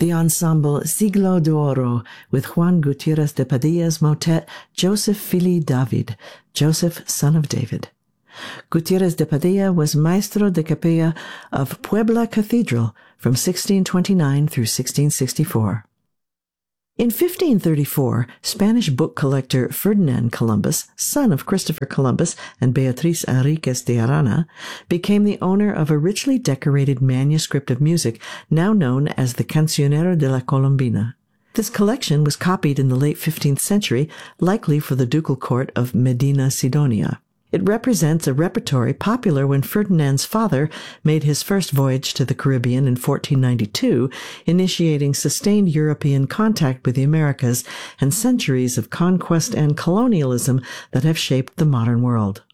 The ensemble Siglo d'Oro with Juan Gutierrez de Padilla's motet Joseph Fili David, Joseph, son of David. Gutierrez de Padilla was maestro de capilla of Puebla Cathedral from 1629 through 1664. In 1534, Spanish book collector Ferdinand Columbus, son of Christopher Columbus and Beatriz Enriquez de Arana, became the owner of a richly decorated manuscript of music now known as the Cancionero de la Colombina. This collection was copied in the late 15th century, likely for the ducal court of Medina Sidonia. It represents a repertory popular when Ferdinand's father made his first voyage to the Caribbean in 1492, initiating sustained European contact with the Americas and centuries of conquest and colonialism that have shaped the modern world.